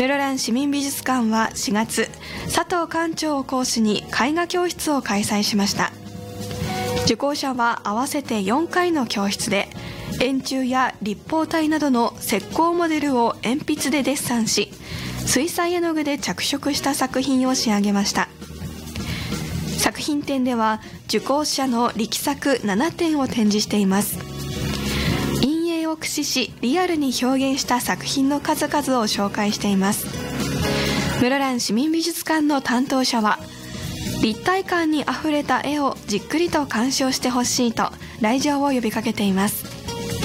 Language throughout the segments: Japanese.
室蘭市民美術館は4月、佐藤館長を講師に絵画教室を開催しました。受講者は合わせて4回の教室で、円柱や立方体などの石膏モデルを鉛筆でデッサンし、水彩絵の具で着色した作品を仕上げました。作品展では受講者の力作7点を展示しています。陰影を駆使しリアルに表現した作品の数々を紹介しています。室蘭市民美術館の担当者は、立体感にあふれた絵をじっくりと鑑賞してほしいと来場を呼びかけています。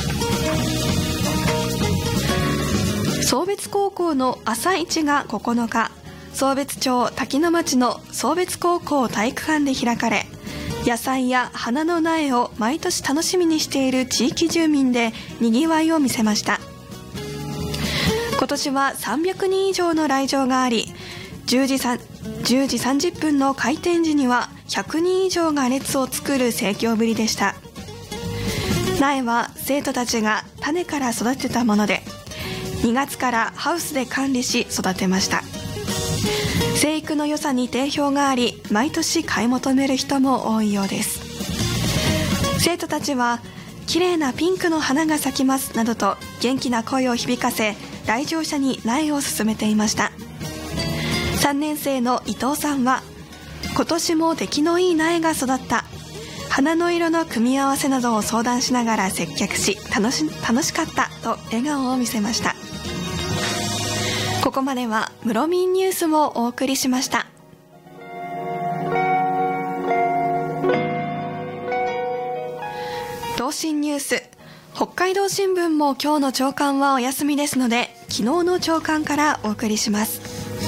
壮別高校の朝市が9日、壮別町滝野町の壮別高校体育館で開かれ、野菜や花の苗を毎年楽しみにしている地域住民でにぎわいを見せました。今年は300人以上の来場があり、10時30分の開店時には100人以上が列を作る盛況ぶりでした。苗は生徒たちが種から育てたもので、2月からハウスで管理し育てました。生育の良さに定評があり、毎年買い求める人も多いようです。生徒たちは、綺麗なピンクの花が咲きますなどと元気な声を響かせ、来場者に苗を勧めていました。3年生の伊藤さんは、今年も出来のいい苗が育った、花の色の組み合わせなどを相談しながら接客し、楽しかったと笑顔を見せました。ここまでは室民ニュースをお送りしました。東進ニュース、北海道新聞も今日の朝刊はお休みですので、昨日の朝刊からお送りします。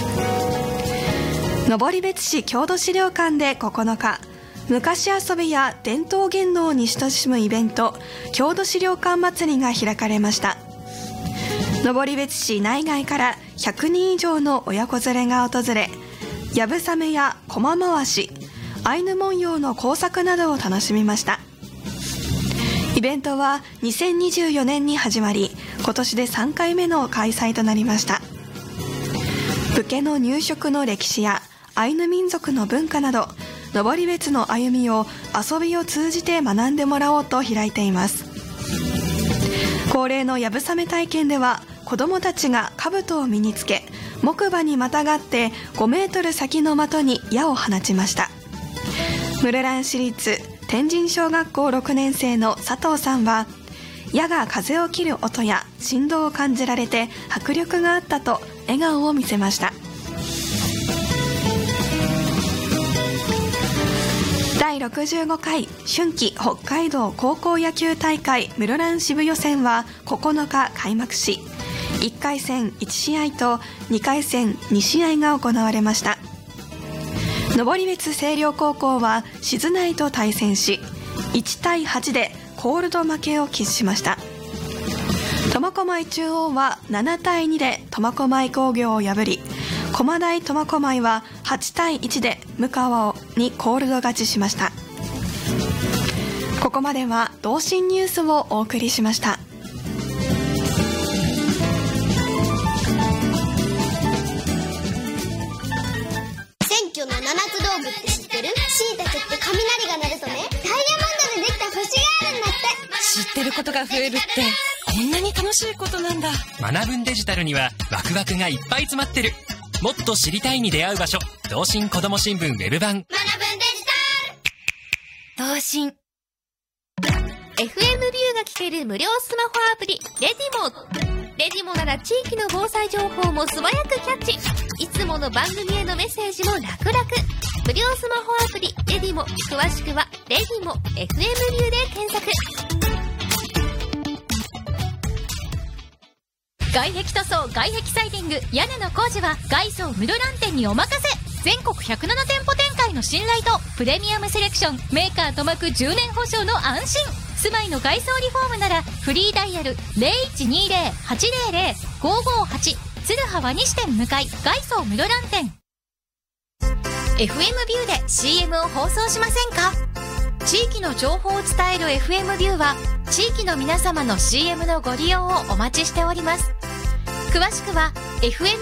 登別市郷土資料館で9日、昔遊びや伝統芸能に親しむイベント、郷土資料館祭りが開かれました。登別市内外から100人以上の親子連れが訪れ、やぶさめや駒回し、アイヌ文様の工作などを楽しみました。イベントは2024年に始まり、今年で3回目の開催となりました。武家の入植の歴史やアイヌ民族の文化など、登別の歩みを遊びを通じて学んでもらおうと開いています。恒例のやぶさめ体験では、子どもたちが兜を身につけ、木馬にまたがって5メートル先の的に矢を放ちました。室蘭市立天神小学校6年生の佐藤さんは、矢が風を切る音や振動を感じられて迫力があったと笑顔を見せました。第65回春季北海道高校野球大会室蘭支部予選は9日開幕し、1回戦1試合と2回戦2試合が行われました。登別星稜高校は静内と対戦し、1対8でコールド負けを喫しました。苫小牧中央は7対2で苫小牧工業を破り、駒大苫小牧は8対1で向川にコールド勝ちしました。ここまでは同心ニュースをお送りしました。 選挙の7つ道具って知ってる？椎茸って雷が鳴るとね、ダイヤモンドでできた星があるんだって。 知ってることが増えるってこんなに楽しいことなんだ。 学ぶんデジタルにはワクワクがいっぱい詰まってる。もっと知りたいに出会う場所、同心こども新聞ウェブ版。 学ぶんデジタル。 同心 FM ビューが聞ける無料スマホアプリレディモ。レディモなら地域の防災情報も素早くキャッチ。いつもの番組へのメッセージも楽々。無料スマホアプリレディモ、詳しくはレディモ FM ビューで検索。外壁塗装、外壁サイディング、屋根の工事は外装室蘭店にお任せ。全国107店舗展開の信頼とプレミアムセレクション、メーカー塗膜10年保証の安心。住まいの外装リフォームならフリーダイヤル 0120-800-558 鶴葉西店向かい、外装室蘭店。 FM ビューで CM を放送しませんか？地域の情報を伝える FM ビューは地域の皆様の CM のご利用をお待ちしております。詳しくは FM